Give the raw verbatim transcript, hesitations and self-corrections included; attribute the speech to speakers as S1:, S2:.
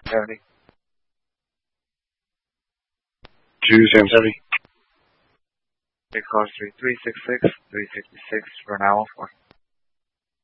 S1: seventy.
S2: two seven seventy.
S1: Six cars three three six six three sixty six for an hour four.